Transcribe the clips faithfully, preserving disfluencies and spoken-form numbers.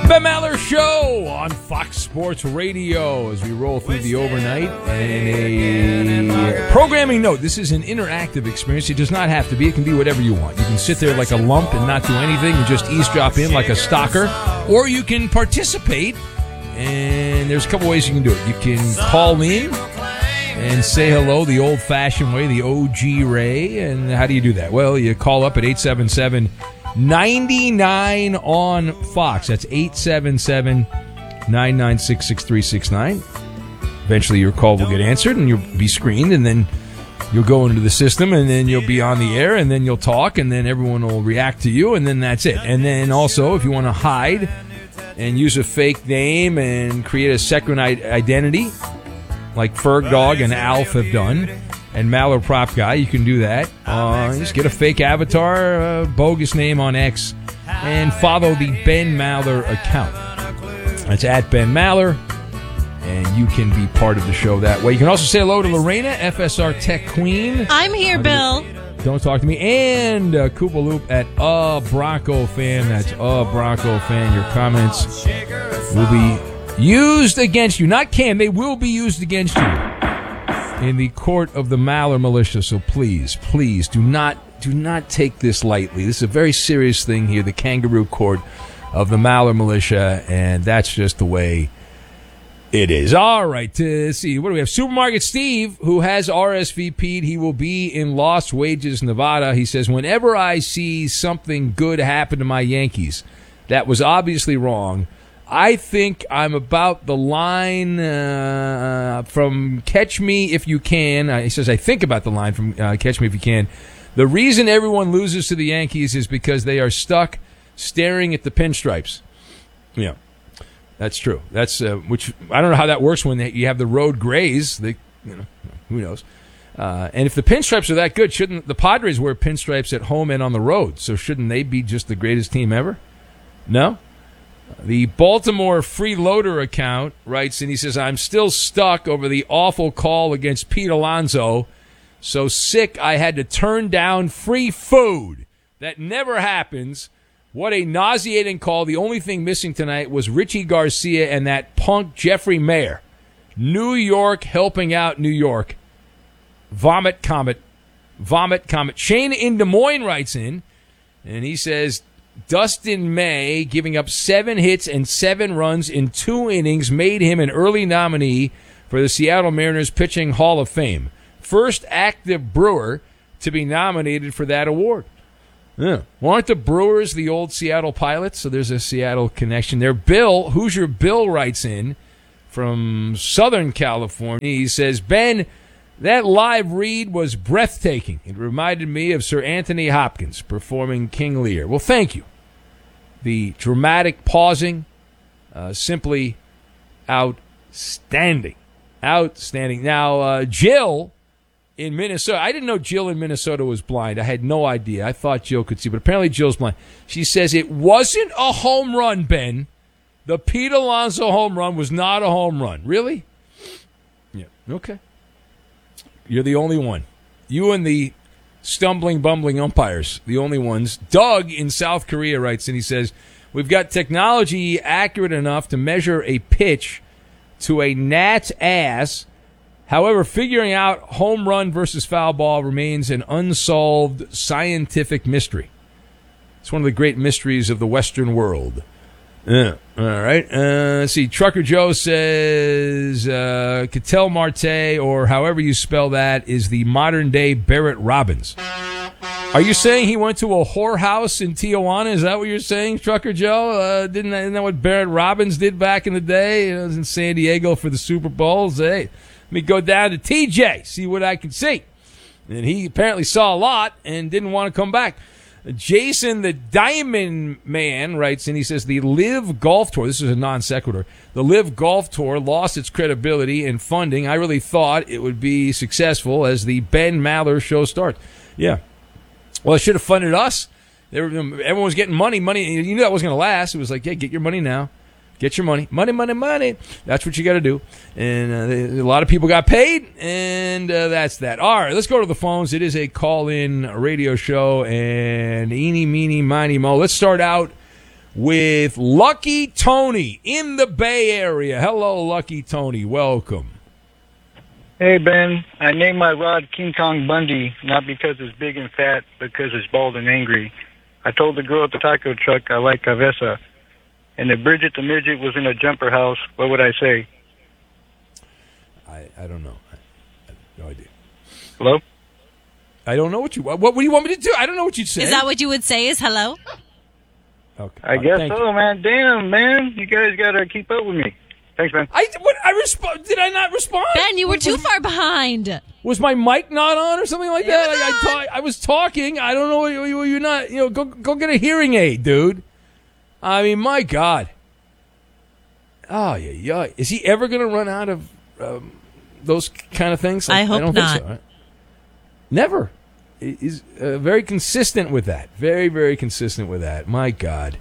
Ben Maller Show on Fox Sports Radio as we roll through the overnight. And a programming note, this is an interactive experience. It does not have to be. It can be whatever you want. You can sit there like a lump and not do anything and just eavesdrop in like a stalker. Or you can participate, and there's a couple ways you can do it. You can call in and say hello the old-fashioned way, the O G Ray. And how do you do that? Well, you call up at eight seven seven, nine nine on Fox. That's eight seven seven, nine nine six, six three six nine. Eventually your call will get answered and you'll be screened, and then you'll go into the system, and then you'll be on the air, and then you'll talk, and then everyone will react to you, and then that's it. And then also, if you want to hide and use a fake name and create a second identity, like Ferg Dog and Alf have done, and Maller Prop Guy, you can do that. Uh, just get a fake avatar, uh, bogus name on X, and follow the Ben Maller account. That's at Ben Maller, and you can be part of the show that way. You can also say hello to Lorena, F S R Tech Queen. I'm here, Bill. Don't talk to me. And uh, Koopa Loop at A Bronco Fan. That's A Bronco Fan. Your comments will be used against you. Not can. They will be used against you in the court of the Maller Militia. So please, please do not do not take this lightly. This is a very serious thing here, the kangaroo court of the Maller Militia, and that's just the way it is. All right, to see, what do we have? Supermarket Steve, who has R S V P'd. He will be in Lost Wages, Nevada. He says, whenever I see something good happen to my Yankees that was obviously wrong, I think I'm about the line uh, from Catch Me If You Can. Uh, he says, I think about the line from uh, Catch Me If You Can. The reason everyone loses to the Yankees is because they are stuck staring at the pinstripes. Yeah, that's true. That's uh, which I don't know how that works when they, you have the road grays. They, you know, who knows? Uh, and if the pinstripes are that good, shouldn't the Padres wear pinstripes at home and on the road? So shouldn't they be just the greatest team ever? No? The Baltimore Freeloader account writes, and he says, I'm still stuck over the awful call against Pete Alonso. So sick I had to turn down free food. That never happens. What a nauseating call. The only thing missing tonight was Richie Garcia and that punk Jeffrey Mayer. New York helping out New York. Vomit Comet. Vomit Comet. Shane in Des Moines writes in, and he says, Dustin May giving up seven hits and seven runs in two innings made him an early nominee for the Seattle Mariners Pitching Hall of Fame. First active Brewer to be nominated for that award. Yeah. Well, aren't the Brewers the old Seattle Pilots? So there's a Seattle connection there. Bill, Hoosier Bill writes in from Southern California. He says, Ben, that live read was breathtaking. It reminded me of Sir Anthony Hopkins performing King Lear. Well, thank you. The dramatic pausing, uh, simply outstanding. Outstanding. Now, uh, Jill in Minnesota, I didn't know Jill in Minnesota was blind. I had no idea. I thought Jill could see, but apparently Jill's blind. She says it wasn't a home run, Ben. The Pete Alonso home run was not a home run. Really? Yeah. Okay. You're the only one. You and the stumbling, bumbling umpires, the only ones. Doug in South Korea writes, and he says, we've got technology accurate enough to measure a pitch to a gnat's ass. However, figuring out home run versus foul ball remains an unsolved scientific mystery. It's one of the great mysteries of the Western world. Yeah. All right. Uh, let's see. Trucker Joe says uh, Ketel Marte, or however you spell that, is the modern-day Barrett Robbins. Are you saying he went to a whorehouse in Tijuana? Is that what you're saying, Trucker Joe? Uh, didn't that, isn't that what Barrett Robbins did back in the day? He was in San Diego for the Super Bowls. Hey, let me go down to T J, see what I can see. And he apparently saw a lot and didn't want to come back. Jason the Diamond Man writes, and he says, the Live Golf Tour, this is a non sequitur, the Live Golf Tour lost its credibility and funding. I really thought it would be successful as the Ben Maller show starts. Yeah. Well, it should have funded us. They were, everyone was getting money, money. You knew that wasn't going to last. It was like, hey, get your money now. Get your money. Money, money, money. That's what you got to do. And uh, they, a lot of people got paid, and uh, that's that. All right, let's go to the phones. It is a call-in radio show, and eeny, meeny, miny, mo. Let's start out with Lucky Tony in the Bay Area. Hello, Lucky Tony. Welcome. Hey, Ben. I named my rod King Kong Bundy, not because it's big and fat, because it's bald and angry. I told the girl at the taco truck I like Cabeza. And if Bridget the midget was in a jumper house, what would I say? I, I don't know. I, I have no idea. Hello? I don't know what you what, what do you want me to do? I don't know what you'd say. Is that what you would say is hello? Okay. I Uh, guess thank so, you. man. Damn, man. You guys got to keep up with me. Thanks, man. I what I respond? Did I not respond? Ben, you were too far behind. Was my mic not on or something like It that? was Like, I, on. talk, I was talking. I don't know. You, you, you're not. You know, go go get a hearing aid, dude. I mean, my God. Oh yeah, yeah. Is he ever going to run out of um, those kind of things? I hope I don't not. think so. Right? Never. He- He's uh, very consistent with that. Very, very consistent with that. My God.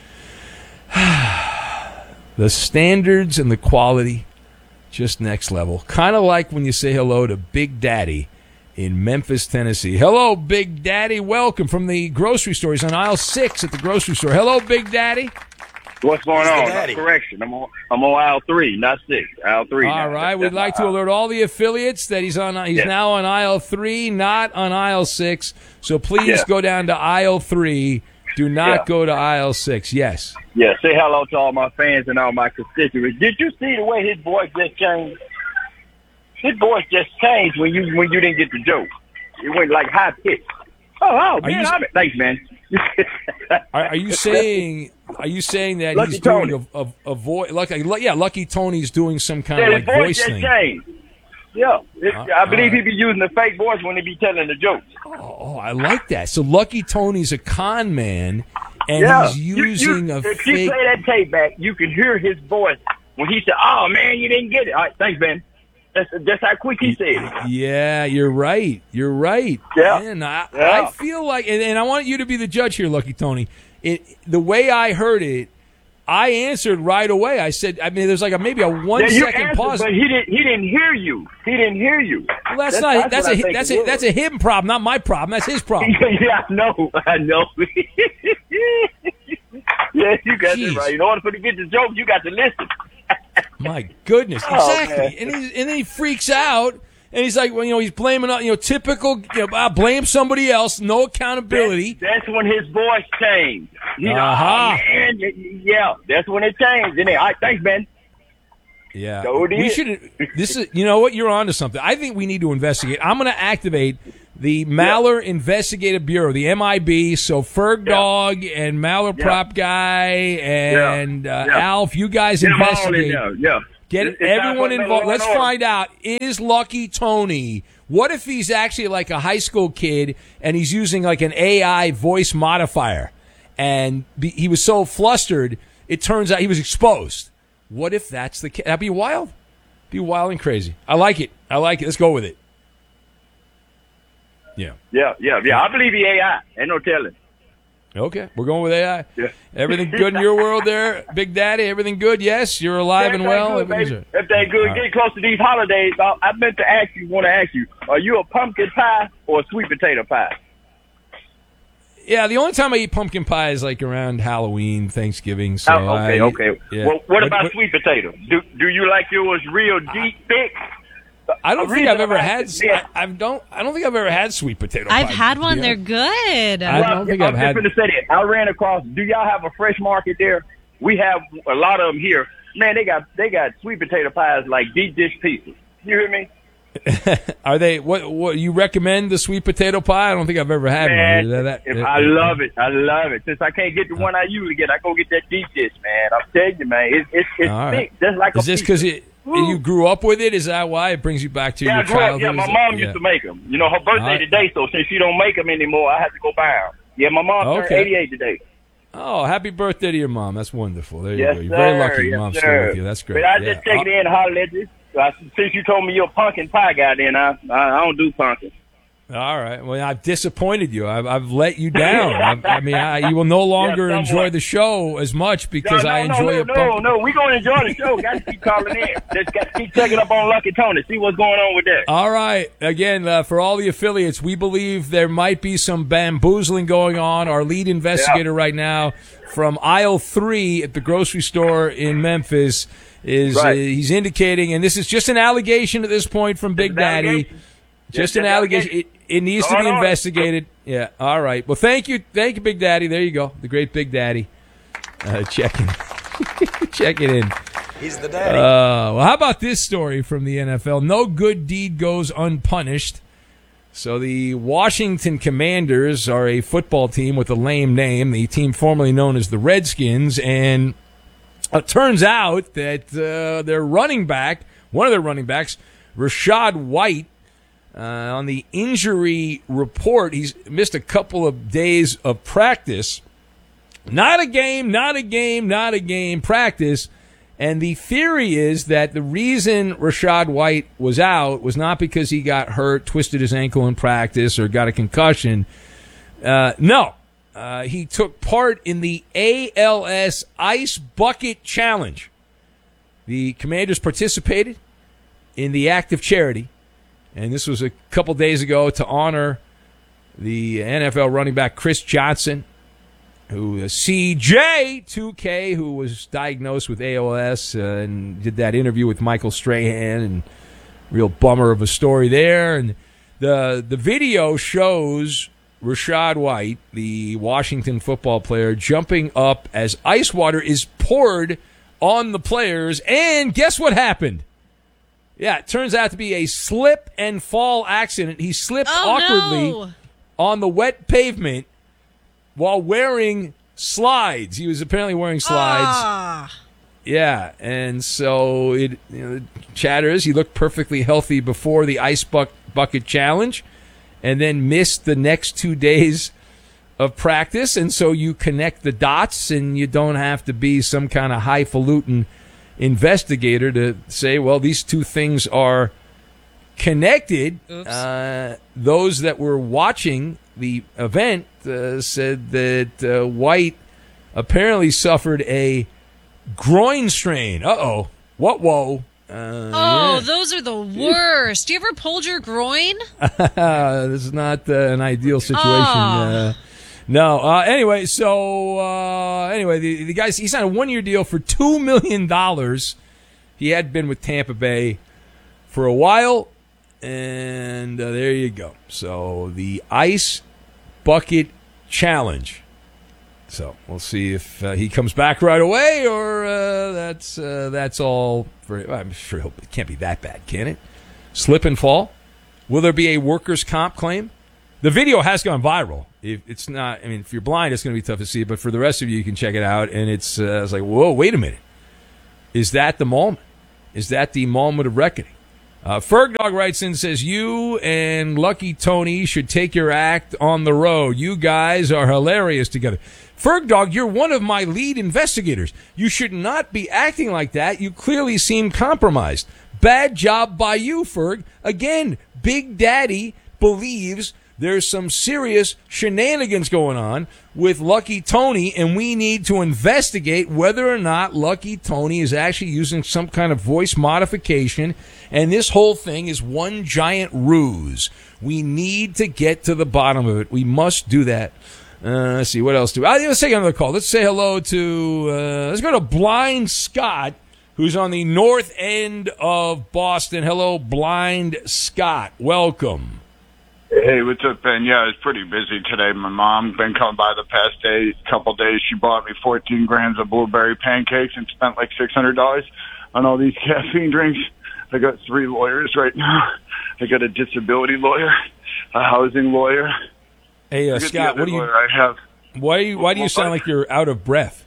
The standards and the quality, just next level. Kind of like when you say hello to Big Daddy in Memphis, Tennessee. Hello, Big Daddy. Welcome from the grocery store. He's on aisle six at the grocery store. Hello, Big Daddy. What's going He's the on? daddy. Correction. I'm on. I'm on aisle three, not six. Aisle three. All now. right. That's We'd like to my aisle. alert all the affiliates that he's on. He's Yeah. now on aisle three, not on aisle six. So please Yeah. go down to aisle three. Do not Yeah. go to aisle six. Yes. Yeah. Say hello to all my fans and all my constituents. Did you see the way his voice just changed? His voice just changed when you when you didn't get the joke. It went like high pitched. Oh, oh, man, you- I'm, thanks, man. Are, are you saying? Are you saying that Lucky he's doing Tony. a, a, a voice? Like, yeah, Lucky Tony's doing some kind Yeah, of his like voice voice just thing. changed. Yeah, It- Uh, I believe all right. he be using the fake voice when he be telling the jokes. Oh, I like that. So Lucky Tony's a con man, and Yeah, he's You- using you, a if fake. you play that tape back, you can hear his voice when he said, "Oh man, you didn't get it." All right, thanks, Ben. That's that's how quick he said it. Yeah, you're right. You're right. Yeah. Man, I, Yeah. I feel like, and, and I want you to be the judge here, Lucky Tony. It, the way I heard it, I answered right away. I said, I mean, there's like a maybe a one Yeah, you second answered, pause. but he didn't. He didn't hear you. He didn't hear you. Well, that's, not. That's, what I a think that's it a was. that's a him problem, not my problem. That's his problem. yeah, I know. I know. yeah, you got Jeez. it right. In order for to get the joke, you got to listen. My goodness, Oh, exactly. man. and he and then he freaks out, and he's like, well, you know, he's blaming, you know, typical, you know, uh, blame somebody else, no accountability. That's, that's when his voice changed. You know, Uh-huh. oh, man, yeah, that's when it changed. And then, all right, thanks, Ben. Yeah, So it we is. should. This is, you know what, you're on to something. I think we need to investigate. I'm going to activate the Maller Investigative Bureau, the M I B. So Ferg Yeah. Dog and Maller Yeah. Prop Guy and uh, Yeah. Alf, you guys Get them all in investigate. there. Yeah. Get It's- it's time everyone for another involved. law Let's and order. find out, is Lucky Tony, what if he's actually like a high school kid and he's using like an A I voice modifier and be, he was so flustered, it turns out he was exposed. What if that's the case? That'd be wild. Be wild and crazy. I like it. I like it. Let's go with it. Yeah. Yeah, yeah, yeah. I believe he A I. Ain't no telling. Okay. We're going with A I. Yeah. Everything good in your world there, Big Daddy? Everything good? Yes? You're alive and Everything well? Good, Everything's baby. If they good, All get close to these holidays. I, I meant to ask you, want to ask you, are you a pumpkin pie or a sweet potato pie? Yeah, the only time I eat pumpkin pie is like around Halloween, Thanksgiving. So oh, okay, I, okay. yeah. Well, what But- about but sweet potato? Do do you like yours real deep, thick? I don't The think I've reason ever I'm had. asking- yeah. I, I don't. I don't think I've ever had sweet potato. I've pie, had one. to be They're honest. good. I don't think I'm I've just had- going to say that. I ran across. Do y'all have a fresh market there? We have a lot of them here. Man, they got they got sweet potato pies like deep dish pieces. You hear me? Are they? What? What you recommend the sweet potato pie? I don't think I've ever had Man, one. That- that- if I love it. I love it. Since I can't get the one I usually get, I go get that deep dish, man. I'm telling you, man. It's it's, it's All right. thick, just like Is a this pizza. because you grew up with it? Is that why it brings you back to Yeah, I your grew up, childhood? yeah, my Is it- mom yeah. used to make them. You know, her birthday All right. today, so since she don't make them anymore, I have to go buy them. Yeah, my mom turned Okay. eighty-eight today. Oh, happy birthday to your mom. That's wonderful. There you Yes, go. You're sir. very lucky. Your Yes, mom's sir. still with you. That's great. But I Yeah. just take it in and holler at you. So I, since you told me you're a pumpkin pie guy, then I, I I don't do pumpkin. All right. Well, I've disappointed you. I've, I've let you down. I've, I mean, I, you will no longer Yeah, enjoy the show as much because no, no, I enjoy no, it. no, no, no. We're going to enjoy the show. Got to keep calling in. Just got to keep checking up on Lucky Tony, see what's going on with that. All right. Again, uh, for all the affiliates, we believe there might be some bamboozling going on. Our lead investigator Yeah. right now from aisle three at the grocery store in Memphis is Right. uh, he's indicating, and this is just an allegation at this point from Big an Daddy. allegation. Just Yeah, an just an allegation. It, allegation. it needs to Going be on. investigated. Yeah. All right. Well, thank you. Thank you, Big Daddy. There you go. The great Big Daddy. Uh, checking. checking in. He's the daddy. Uh, well, how about this story from the N F L? No good deed goes unpunished. So the Washington Commanders are a football team with a lame name, the team formerly known as the Redskins, and it turns out that uh, their running back, one of their running backs, Rachaad White, uh, on the injury report, he's missed a couple of days of practice. Not a game, not a game, not a game, practice. And the theory is that the reason Rachaad White was out was not because he got hurt, twisted his ankle in practice, or got a concussion. Uh, no. Uh, he took part in the A L S Ice Bucket Challenge. The Commanders participated in the act of charity, and this was a couple days ago to honor the N F L running back Chris Johnson, who uh, C J two K, who was diagnosed with A L S uh, and did that interview with Michael Strahan, and real bummer of a story there. And the the video shows Rachaad White, the Washington football player, jumping up as ice water is poured on the players. And guess what happened? Yeah, it turns out to be a slip and fall accident. He slipped Oh, awkwardly no. on the wet pavement while wearing slides. He was apparently wearing slides. Ah. Yeah, and so it you know, chatters. He looked perfectly healthy before the ice buck, bucket challenge, and then missed the next two days of practice. And so you connect the dots, and you don't have to be some kind of highfalutin investigator to say, well, these two things are connected. Oops. Uh, those that were watching the event uh, said that uh, White apparently suffered a groin strain. Uh-oh. What, whoa. Uh, Oh, yeah. those are the worst. You ever pulled your groin? This is not uh, an ideal situation. Oh. Uh, no. Uh, anyway, so uh, anyway, the, the guy, he signed a one-year deal for two million dollars. He had been with Tampa Bay for a while, and uh, there you go. So the Ice Bucket Challenge. So we'll see if uh, he comes back right away, or uh, that's uh, that's all. For, I'm sure he'll, it can't be that bad, can it? Slip and fall. Will there be a workers' comp claim? The video has gone viral. If it's not, I mean, if you're blind, it's going to be tough to see. But for the rest of you, you can check it out. And it's, uh, it's like, whoa, wait a minute. Is that the moment? Is that the moment of reckoning? Uh, Fergdog writes in and says, you and Lucky Tony should take your act on the road. You guys are hilarious together. Fergdog, you're one of my lead investigators. You should not be acting like that. You clearly seem compromised. Bad job by you, Ferg. Again, Big Daddy believes there's some serious shenanigans going on with Lucky Tony, and we need to investigate whether or not Lucky Tony is actually using some kind of voice modification, and this whole thing is one giant ruse. We need to get to the bottom of it. We must do that. Uh, let's see, what else do we... Uh, let's take another call. Let's say hello to... Uh, let's go to Blind Scott, who's on the north end of Boston. Hello, Blind Scott. Welcome. Hey, what's up, Ben? Yeah, it's pretty busy today. My mom been coming by the past day, couple days. She bought me fourteen grams of blueberry pancakes and spent like six hundred dollars on all these caffeine drinks. I got three lawyers right now. I got a disability lawyer, a housing lawyer. Hey, uh, Look at the Scott, other what do you... lawyer I have. Why, do you- why do you sound like you're out of breath?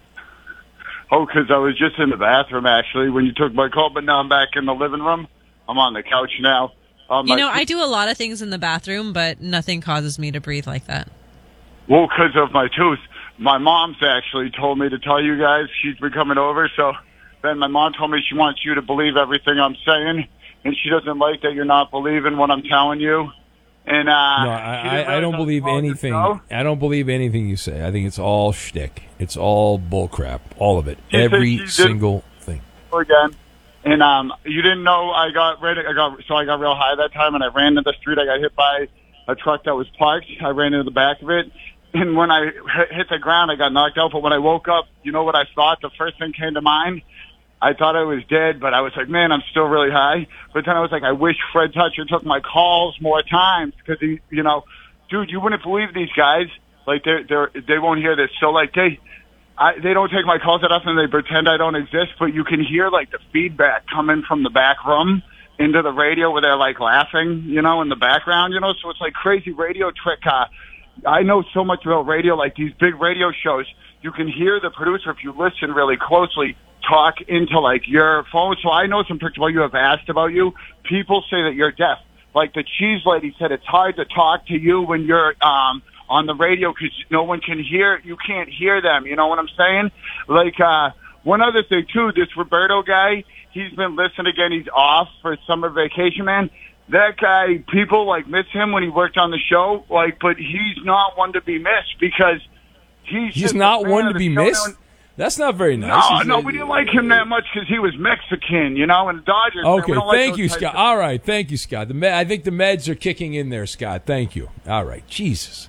Oh, because I was just in the bathroom, actually, when you took my call, but now I'm back in the living room. I'm on the couch now. Um, You my- know, I do a lot of things in the bathroom, but nothing causes me to breathe like that. Well, because of my tooth. My mom's actually told me to tell you guys she's been coming over, so then my mom told me she wants you to believe everything I'm saying, and she doesn't like that you're not believing what I'm telling you. And uh, No, I, I, I don't believe anything. I don't believe anything you say. I think it's all shtick. It's all bullcrap. All of it. She Every single thing. Again, and um, you didn't know I got ready. I got so I got real high that time, and I ran into the street. I got hit by a truck that was parked. I ran into the back of it, and when I hit the ground, I got knocked out. But when I woke up, you know what I thought? The first thing came to mind. I thought I was dead, but I was like, man, I'm still really high. But then I was like, I wish Fred Toucher took my calls more times because he, you know, dude, you wouldn't believe these guys. Like they they they won't hear this. So like they, I they don't take my calls that often. They pretend I don't exist, but you can hear like the feedback coming from the back room into the radio where they're like laughing, you know, in the background, you know. So it's like crazy radio trick. Uh, I know so much about radio, like these big radio shows. You can hear the producer if you listen really closely. Talk into like your phone. So I know some people you have asked about you. People say that you're deaf. Like the cheese lady said, it's hard to talk to you when you're um on the radio because no one can hear. You can't hear them. You know what I'm saying? Like uh one other thing too. This Roberto guy, he's been listening again. He's off for summer vacation, man. That guy, people like miss him when he worked on the show. Like, but he's not one to be missed because he's he's not one to be missed. That's not very nice. No, no, we didn't like him that much because he was Mexican, you know, and the Dodgers. Okay, man, thank like you, Scott. All right, thank you, Scott. The med- I think the meds are kicking in there, Scott. Thank you. All right, Jesus.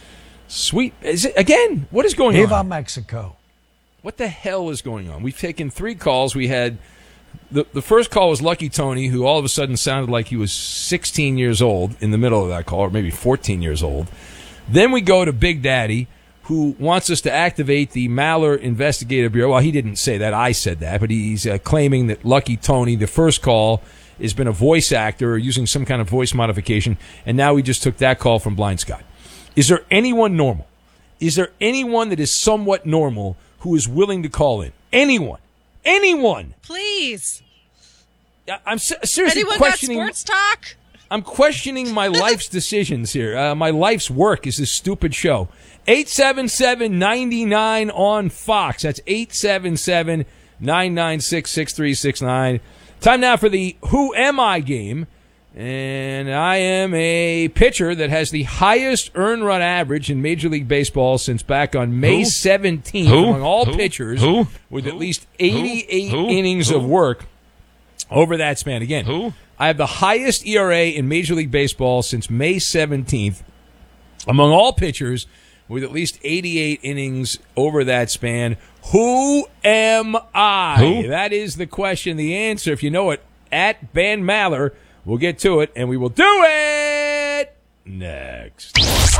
Sweet. Is it, again, what is going Viva on? Mexico. What the hell is going on? We've taken three calls. We had the, the first call was Lucky Tony, who all of a sudden sounded like he was sixteen years old in the middle of that call, or maybe fourteen years old. Then we go to Big Daddy, who wants us to activate the Maller Investigative Bureau. Well, he didn't say that. I said that. But he's uh, claiming that Lucky Tony, the first call, has been a voice actor or using some kind of voice modification. And now we just took that call from Blind Scott. Is there anyone normal? Is there anyone that is somewhat normal who is willing to call in? Anyone? Anyone? Please. I'm se- seriously Anyone questioning. got sports talk? I'm questioning my life's decisions here. Uh, my life's work is this stupid show. eight seven seven, nine nine on Fox. That's eight seven seven, nine nine six, six three six nine. Time now for the Who Am I game. And I am a pitcher that has the highest earned run average in Major League Baseball since back on May Who? seventeenth Who? among all Who? pitchers Who? with Who? at least eighty-eight Who? innings Who? of work over that span. Again, Who? I have the highest E R A in Major League Baseball since May seventeenth among all pitchers with at least eighty-eight innings over that span. Who am I? Who? That is the question. The answer, if you know it, at Ben Maller. We'll get to it, and we will do it next.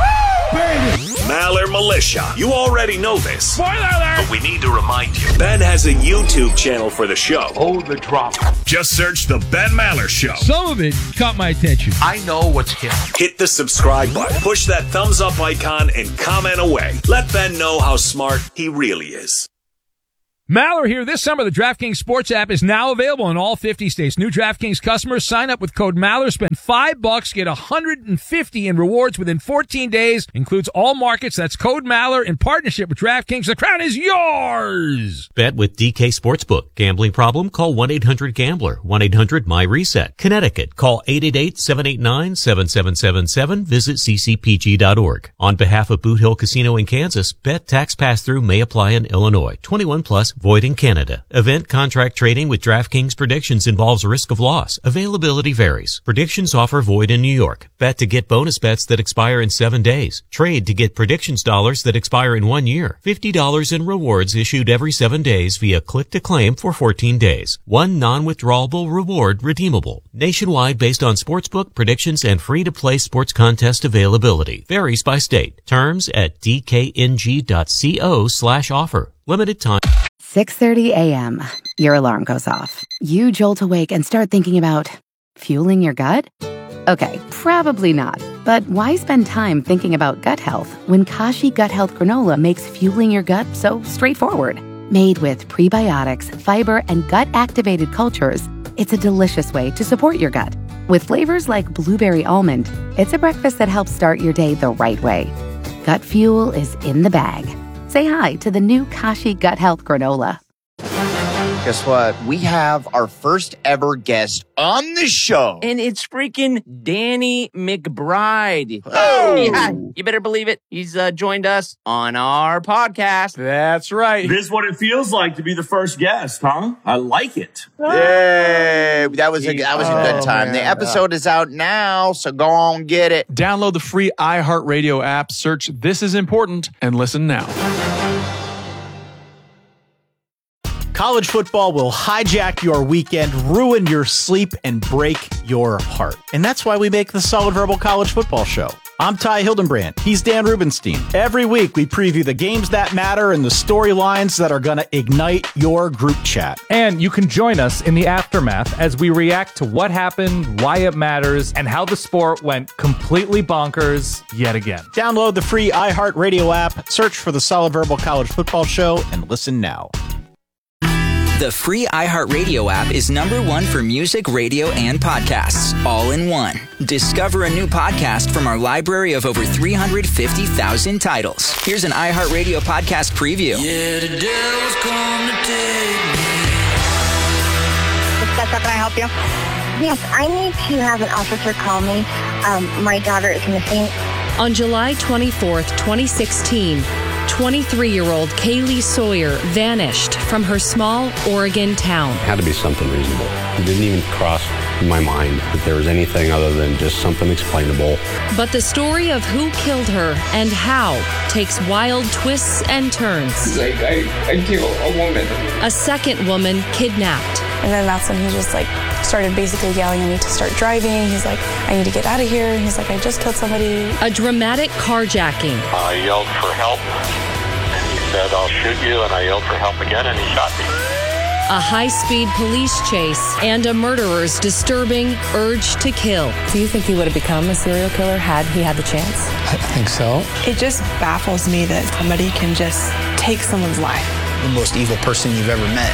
Maller Militia. You already know this. Spoiler alert! But we need to remind you. Ben has a YouTube channel for the show. Hold the drop. Just search The Ben Maller Show. Some of it caught my attention. I know what's hip. Hit the subscribe button. Push that thumbs up icon and comment away. Let Ben know how smart he really is. Maller here. This summer, the DraftKings Sports app is now available in all fifty states. New DraftKings customers sign up with code Maller, spend five bucks, get one hundred fifty in rewards within fourteen days. Includes all markets. That's code Maller in partnership with DraftKings. The crown is yours. Bet with D K Sportsbook. Gambling problem? Call one eight hundred gambler. one eight hundred my reset. Connecticut. Call eight eight eight, seven eight nine, seven seven seven seven. Visit c c p g dot org. On behalf of Boot Hill Casino in Kansas, bet tax pass-through may apply in Illinois. twenty-one plus. Void in Canada. Event contract trading with DraftKings Predictions involves risk of loss. Availability varies. Predictions offer void in New York. Bet to get bonus bets that expire in seven days. Trade to get predictions dollars that expire in one year. fifty dollars in rewards issued every seven days via click to claim for fourteen days. One non-withdrawable reward redeemable. Nationwide based on sportsbook, predictions, and free-to-play sports contest availability. Varies by state. Terms at d k n g dot co slash offer. Limited time. six thirty a.m. Your alarm goes off. You jolt awake and start thinking about fueling your gut? Okay, probably not. But why spend time thinking about gut health when Kashi Gut Health Granola makes fueling your gut so straightforward? Made with prebiotics, fiber, and gut-activated cultures, it's a delicious way to support your gut. With flavors like blueberry almond, it's a breakfast that helps start your day the right way. Gut fuel is in the bag. Say hi to the new Kashi Gut Health Granola. Guess what? We have our first ever guest on the show. And it's freaking Danny McBride. Oh! Yeah, you better believe it. He's uh, joined us on our podcast. That's right. This is what it feels like to be the first guest, huh? I like it. Yay! That was a, that was a good time. Oh, the man. episode is out now, so go on, get it. Download the free iHeartRadio app, search This Is Important, and listen now. College football will hijack your weekend, ruin your sleep, and break your heart. And that's why we make the Solid Verbal College Football Show. I'm Ty Hildenbrand. He's Dan Rubenstein. Every week, we preview the games that matter and the storylines that are going to ignite your group chat. And you can join us in the aftermath as we react to what happened, why it matters, and how the sport went completely bonkers yet again. Download the free iHeartRadio app, search for the Solid Verbal College Football Show, and listen now. The free iHeartRadio app is number one for music, radio, and podcasts, all in one. Discover a new podcast from our library of over three hundred fifty thousand titles. Here's an iHeartRadio podcast preview. Yeah, the devil's come to take me. How can I help you? Yes, I need to have an officer call me. Um, my daughter is missing. On July twenty-fourth, twenty sixteen, twenty-three-year-old Kaylee Sawyer vanished from her small Oregon town. It had to be something reasonable. It didn't even cross my mind that there was anything other than just something explainable. But the story of who killed her and how takes wild twists and turns. Like, I, I killed a woman. A second woman kidnapped. And then that's when he just like started basically yelling at me to start driving. He's like, I need to get out of here. He's like, I just killed somebody. A dramatic carjacking. I yelled for help, and he said, I'll shoot you, and I yelled for help again, and he shot me. A high-speed police chase and a murderer's disturbing urge to kill. Do you think he would have become a serial killer had he had the chance? I think so. It just baffles me that somebody can just take someone's life. The most evil person you've ever met.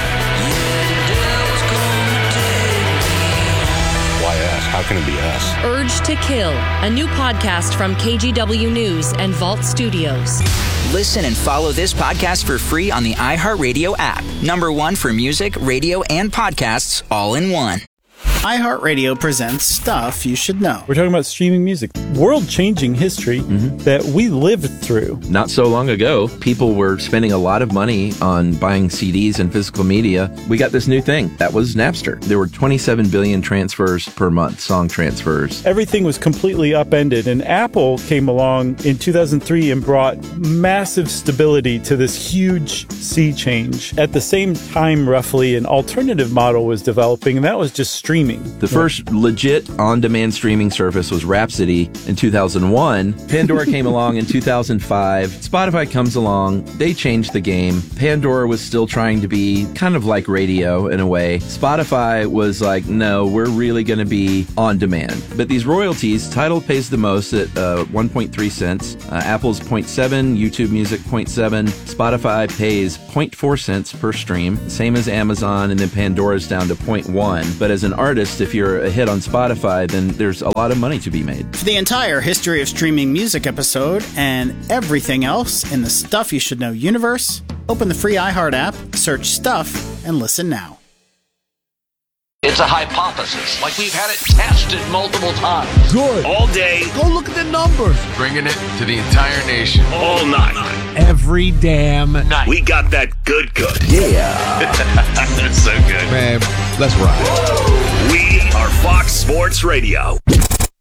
Why us? How can it be us? Urge to Kill, a new podcast from K G W News and Vault Studios. Listen and follow this podcast for free on the iHeartRadio app. Number one for music, radio, and podcasts, all in one. iHeartRadio presents Stuff You Should Know. We're talking about streaming music, world-changing history mm-hmm. that we lived through. Not so long ago, people were spending a lot of money on buying C Ds and physical media. We got this new thing. That was Napster. There were twenty-seven billion transfers per month, song transfers. Everything was completely upended, and Apple came along in two thousand three and brought massive stability to this huge sea change. At the same time, roughly, an alternative model was developing, and that was just streaming. The first legit on-demand streaming service was Rhapsody in two thousand one. Pandora came along in two thousand five. Spotify comes along. They changed the game. Pandora was still trying to be kind of like radio in a way. Spotify was like, no, we're really going to be on demand. But these royalties, Tidal pays the most at uh, one point three cents. Uh, Apple's zero point seven, YouTube Music zero point seven. Spotify pays zero point four cents per stream, same as Amazon, and then Pandora's down to zero point one. But as an artist, if you're a hit on Spotify, then there's a lot of money to be made. For the entire history of streaming music episode and everything else in the Stuff You Should Know universe, open the free iHeart app, search Stuff, and listen now. It's a hypothesis, like we've had it tested multiple times. Good. All day. Go look at the numbers. Bringing it to the entire nation. All night. Every damn night. We got that good good. Yeah. That's so good. Man, let's ride. We are Fox Sports Radio.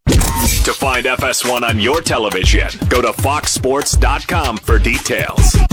To find F S one on your television, go to fox sports dot com for details.